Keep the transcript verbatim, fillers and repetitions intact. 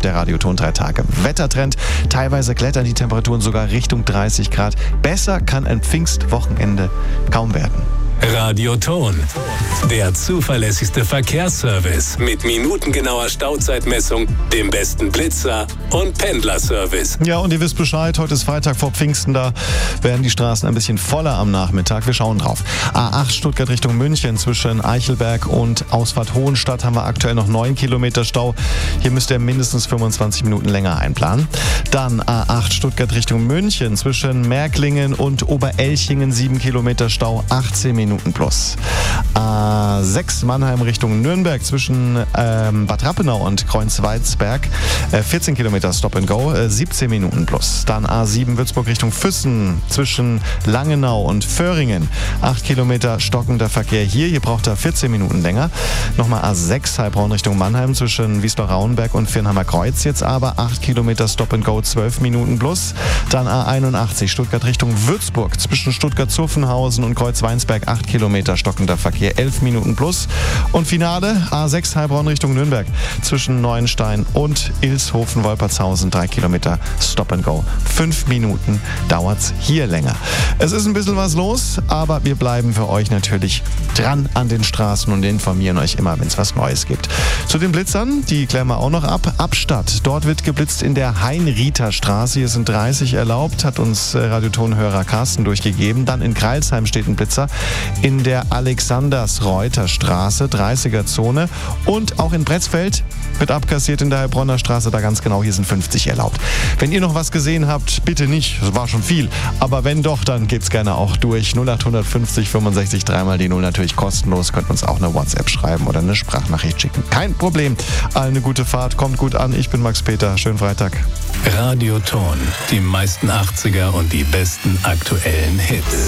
der Radioton drei Tage Wettertrend. Teilweise klettern die Temperaturen sogar Richtung dreißig Grad. Besser kann ein Pfingstwochenende kaum werden. Radioton, der zuverlässigste Verkehrsservice mit minutengenauer Stauzeitmessung, dem besten Blitzer und Pendlerservice. Ja, und ihr wisst Bescheid, heute ist Freitag vor Pfingsten, da werden die Straßen ein bisschen voller am Nachmittag. Wir schauen drauf. A acht Stuttgart Richtung München zwischen Eichelberg und Ausfahrt Hohenstadt haben wir aktuell noch neun Kilometer Stau. Hier müsst ihr mindestens fünfundzwanzig Minuten länger einplanen. Dann A acht Stuttgart Richtung München zwischen Märklingen und Oberelchingen sieben Kilometer Stau, achtzehn Minuten plus. A sechs Mannheim Richtung Nürnberg zwischen ähm, Bad Rappenau und Kreuzweizberg äh, vierzehn Kilometer Stop and Go, äh, siebzehn Minuten plus. Dann A sieben Würzburg Richtung Füssen zwischen Langenau und Föhringen acht Kilometer stockender Verkehr hier. Hier braucht er vierzehn Minuten länger. Nochmal A sechs Heilbronn Richtung Mannheim zwischen Wiesloch-Rauenberg und Viernheimer Kreuz jetzt aber acht Kilometer Stop and Go, zwölf Minuten plus. Dann A einundachtzig Stuttgart Richtung Würzburg zwischen Stuttgart-Zuffenhausen und Kreuzweinsberg acht Kilometer stockender Verkehr, elf Minuten plus. Und Finale A sechs Heilbronn Richtung Nürnberg zwischen Neuenstein und Ilshofen-Wolpertshausen drei Kilometer Stop and Go. fünf Minuten dauert's hier länger. Es ist ein bisschen was los, aber wir bleiben für euch natürlich dran an den Straßen und informieren euch immer, wenn es was Neues gibt. Zu den Blitzern, die klären wir auch noch ab. Abstadt, dort wird geblitzt in der Heinriether Straße. Hier sind dreißig erlaubt, hat uns Radiotonhörer Carsten durchgegeben. Dann in Greilsheim steht ein Blitzer in der Alexandersreuter Straße, dreißiger Zone. Und auch in Bretzfeld wird abkassiert in der Heilbronner Straße, da ganz genau, hier sind fünfzig erlaubt. Wenn ihr noch was gesehen habt, bitte nicht, das war schon viel. Aber wenn doch, dann geht's gerne auch durch. null acht fünfzig fünfundsechzig dreimal die null, natürlich kostenlos. Könnt uns auch eine WhatsApp schreiben oder eine Sprachnachricht schicken. Kein Problem. Allen eine gute Fahrt, kommt gut an. Ich bin Max Peter, schönen Freitag. Radioton, die meisten achtziger und die besten aktuellen Hits.